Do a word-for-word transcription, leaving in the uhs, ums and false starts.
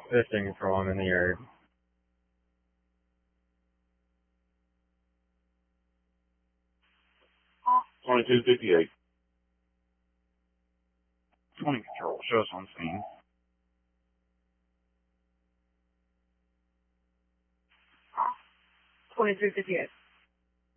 Fishing control, I'm in the yard. twenty-two fifty-eight. twenty control, show us on scene. twenty-three fifty-eight.